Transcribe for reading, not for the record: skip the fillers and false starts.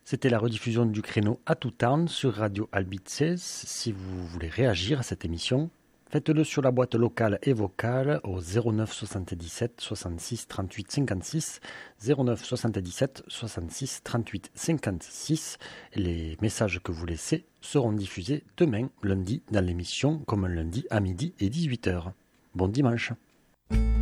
C'était la rediffusion du créneau à tout town sur Radio Albitzes. Si vous voulez réagir à cette émission, faites-le sur la boîte locale et vocale au 09 77 66 38 56, 09 77 66 38 56. Les messages que vous laissez seront diffusés demain, lundi, dans l'émission, comme un lundi à midi et 18h. Bon dimanche.